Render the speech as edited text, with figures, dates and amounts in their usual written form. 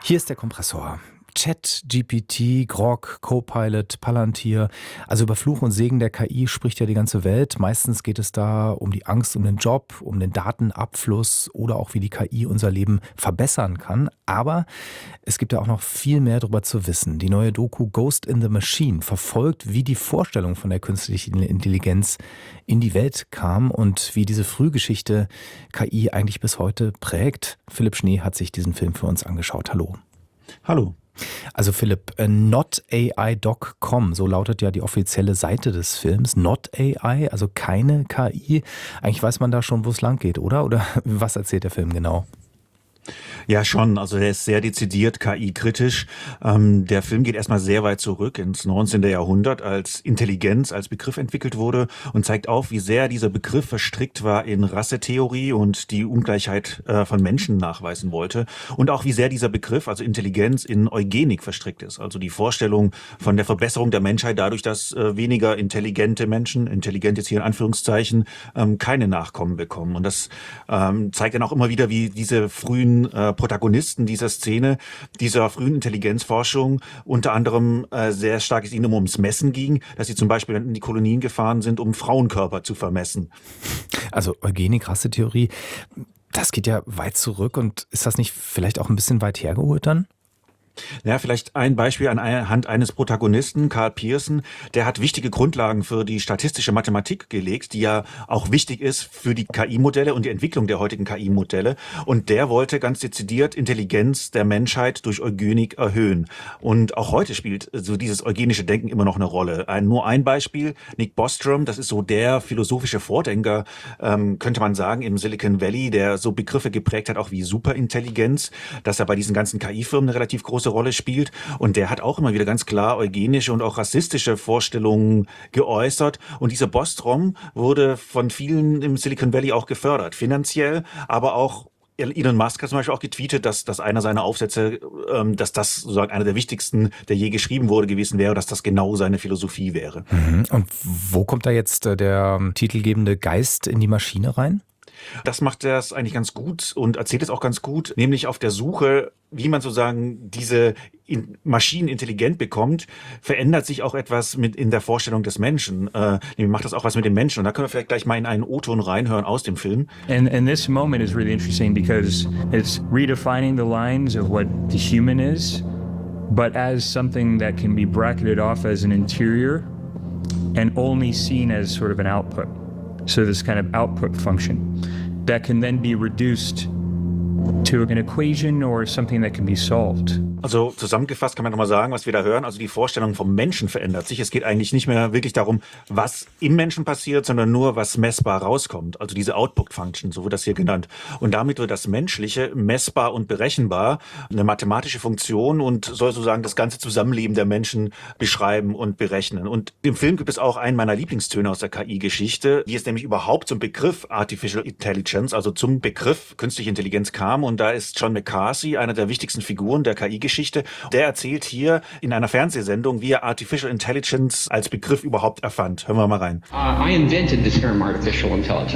Hier ist der Kompressor. ChatGPT, Grok, Copilot, Palantir. Also über Fluch und Segen der KI spricht ja die ganze Welt. Meistens geht es da um die Angst um den Job, um den Datenabfluss oder auch wie die KI unser Leben verbessern kann. Aber es gibt ja auch noch viel mehr darüber zu wissen. Die neue Doku Ghost in the Machine verfolgt, wie die Vorstellung von der künstlichen Intelligenz in die Welt kam und wie diese Frühgeschichte KI eigentlich bis heute prägt. Philipp Schnee hat sich diesen Film für uns angeschaut. Hallo. Hallo. Also Philipp, notai.com, so lautet ja die offizielle Seite des Films. Not AI, also keine KI. Eigentlich weiß man da schon, wo es lang geht, oder? Oder was erzählt der Film genau? Ja, schon. Also der ist sehr dezidiert KI-kritisch. Der Film geht erstmal sehr weit zurück ins 19. Jahrhundert, als Intelligenz als Begriff entwickelt wurde und zeigt auf, wie sehr dieser Begriff verstrickt war in Rassetheorie und die Ungleichheit von Menschen nachweisen wollte. Und auch wie sehr dieser Begriff, also Intelligenz, in Eugenik verstrickt ist. Also die Vorstellung von der Verbesserung der Menschheit dadurch, dass weniger intelligente Menschen, intelligent jetzt hier in Anführungszeichen, keine Nachkommen bekommen. Und das zeigt dann auch immer wieder, wie diese frühen Protagonisten dieser Szene, dieser frühen Intelligenzforschung, unter anderem sehr stark es ihnen ums Messen ging, dass sie zum Beispiel in die Kolonien gefahren sind, um Frauenkörper zu vermessen. Also Eugenik, Rassetheorie, das geht ja weit zurück und ist das nicht vielleicht auch ein bisschen weit hergeholt dann? Ja, vielleicht ein Beispiel anhand eines Protagonisten, Karl Pearson, der hat wichtige Grundlagen für die statistische Mathematik gelegt, die ja auch wichtig ist für die KI-Modelle und die Entwicklung der heutigen KI-Modelle. Und der wollte ganz dezidiert Intelligenz der Menschheit durch Eugenik erhöhen. Und auch heute spielt so dieses eugenische Denken immer noch eine Rolle. Nur ein Beispiel, Nick Bostrom, das ist so der philosophische Vordenker, könnte man sagen, im Silicon Valley, der so Begriffe geprägt hat, auch wie Superintelligenz, dass er bei diesen ganzen KI-Firmen eine relativ große Rolle spielt. Und der hat auch immer wieder ganz klar eugenische und auch rassistische Vorstellungen geäußert. Und dieser Bostrom wurde von vielen im Silicon Valley auch gefördert, finanziell, aber auch Elon Musk hat zum Beispiel auch getweetet, dass einer seiner Aufsätze, dass das sozusagen einer der wichtigsten, der je geschrieben wurde, gewesen wäre, dass das genau seine Philosophie wäre. Und wo kommt da jetzt der titelgebende Geist in die Maschine rein? Das macht das eigentlich ganz gut und erzählt es auch ganz gut, nämlich auf der Suche, wie man sozusagen diese Maschinen intelligent bekommt, verändert sich auch etwas mit in der Vorstellung des Menschen. Nämlich macht das auch was mit dem Menschen. Und da können wir vielleicht gleich mal in einen O-Ton reinhören aus dem Film. And this moment is really interesting because it's redefining the lines of what the human is, but as something that can be bracketed off as an interior and only seen as sort of an output. So this kind of output function that can then be reduced to an equation or something that can be solved. Also zusammengefasst kann man nochmal sagen, was wir da hören. Also die Vorstellung vom Menschen verändert sich. Es geht eigentlich nicht mehr wirklich darum, was im Menschen passiert, sondern nur, was messbar rauskommt. Also diese Output-Function, so wird das hier genannt. Und damit wird das Menschliche messbar und berechenbar, eine mathematische Funktion und soll sozusagen das ganze Zusammenleben der Menschen beschreiben und berechnen. Und im Film gibt es auch einen meiner Lieblingstöne aus der KI-Geschichte, wie es nämlich überhaupt zum Begriff Artificial Intelligence, also zum Begriff künstliche Intelligenz kam. Und da ist John McCarthy, einer der wichtigsten Figuren der KI-Geschichte. Der erzählt hier in einer Fernsehsendung, wie er Artificial Intelligence als Begriff überhaupt erfand. Hören wir mal rein. I invented the term artificial intelligence.